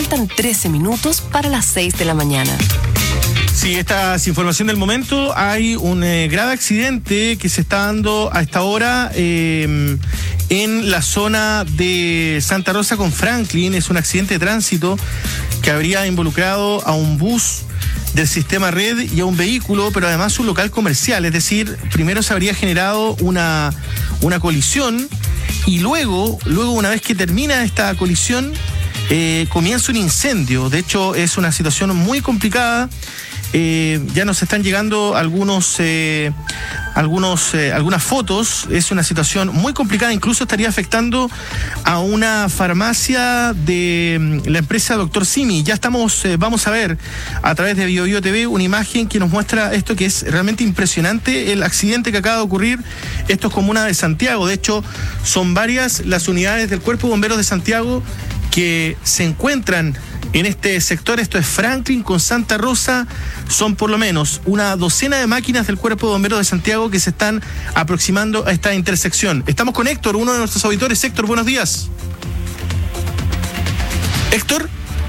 Faltan 13 minutos para las 6 de la mañana. Sí, esta es información del momento. Hay un grave accidente que se está dando a esta hora en la zona de Santa Rosa con Franklin. Es un accidente de tránsito que habría involucrado a un bus del sistema Red y a un vehículo, pero además un local comercial. Es decir, primero se habría generado una colisión y luego una vez que termina esta colisión, comienza un incendio. De hecho, es una situación muy complicada. Ya nos están llegando algunas fotos. Es una situación muy complicada, incluso estaría afectando a una farmacia de la empresa Dr. Simi. Ya vamos a ver a través de BioBio TV una imagen que nos muestra esto, que es realmente impresionante, el accidente que acaba de ocurrir. Esto es comuna de Santiago. De hecho, son varias las unidades del Cuerpo de Bomberos de Santiago que se encuentran en este sector. Esto es Franklin con Santa Rosa. Son por lo menos una docena de máquinas del Cuerpo de Bomberos de Santiago que se están aproximando a esta intersección. Estamos con Héctor, uno de nuestros auditores. Héctor, buenos días. Héctor.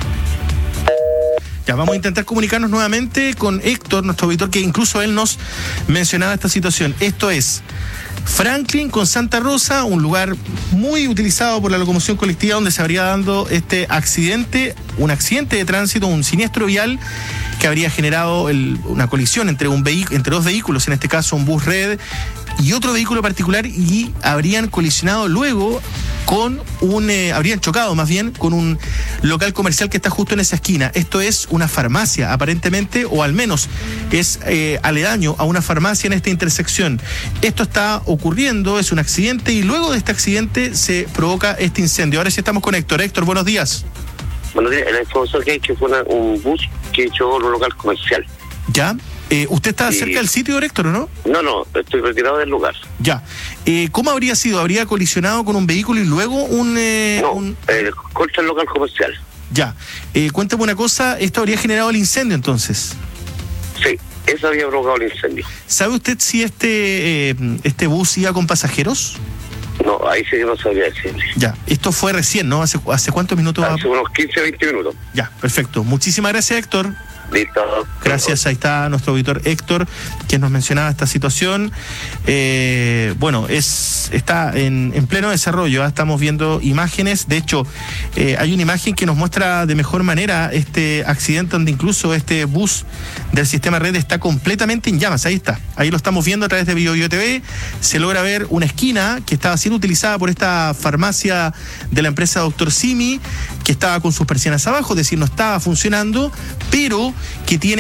Ya, vamos a intentar comunicarnos nuevamente con Héctor, nuestro auditor, que incluso él nos mencionaba esta situación. Esto es Franklin con Santa Rosa, un lugar muy utilizado por la locomoción colectiva donde se habría dado este accidente, un accidente de tránsito, un siniestro vial que habría generado una colisión entre dos vehículos, en este caso un bus Red y otro vehículo particular, y habrían colisionado luego habrían chocado más bien con un local comercial que está justo en esa esquina. Esto es una farmacia, aparentemente, o al menos es aledaño a una farmacia en esta intersección. Esto está ocurriendo, es un accidente, y luego de este accidente se provoca este incendio. Ahora sí estamos con Héctor. Héctor, buenos días. Buenos días. La información que hay que fue un bus que chocó en un local comercial. ¿Ya? ¿Usted está cerca del sitio, Héctor, o no? No, estoy retirado del lugar. Ya. ¿Cómo habría sido? ¿Habría colisionado con un vehículo y luego contra el local comercial. Ya. Cuéntame una cosa, ¿esto habría generado el incendio entonces? Sí, eso había provocado el incendio. ¿Sabe usted si este bus iba con pasajeros? No, ahí sí que no sabría decirle. Ya, esto fue recién, ¿no? ¿Hace cuántos minutos? Hace unos 15, 20 minutos. Ya, perfecto. Muchísimas gracias, Héctor. Listo. Gracias, ahí está nuestro auditor Héctor, que nos mencionaba esta situación. Está en pleno desarrollo, estamos viendo imágenes. De hecho, hay una imagen que nos muestra de mejor manera este accidente, donde incluso este bus del sistema Red está completamente en llamas. Ahí está, ahí lo estamos viendo a través de BioBio TV. Se logra ver una esquina que estaba siendo utilizada por esta farmacia de la empresa Dr. Simi, que estaba con sus persianas abajo, es decir, no estaba funcionando, pero que tiene